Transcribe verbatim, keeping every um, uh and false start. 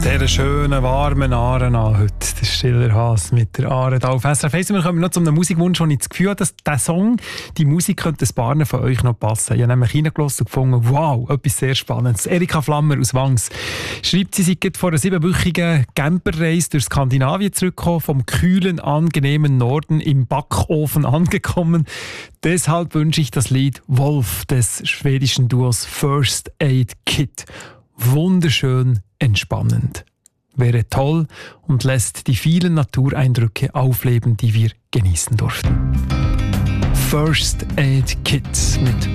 Dieser schönen, warmen Aare an heute. Der Stiller Haas mit der Aare da auf S R F eins. Wir kommen noch zu einem Musikwunsch, wo ich das Gefühl habe, dass dieser Song, die Musik könnte ein paar von euch noch passen. Ich habe nämlich reingelassen und gefunden, wow, etwas sehr Spannendes. Erika Flammer aus Wangs schreibt, sie sei vor einer siebenwöchigen Camperreise durch Skandinavien zurückgekommen, vom kühlen, angenehmen Norden im Backofen angekommen. Deshalb wünsche ich das Lied Wolf des schwedischen Duos First Aid Kit. Wunderschön entspannend. Wäre toll und lässt die vielen Natureindrücke aufleben, die wir genießen durften. First Aid Kit mit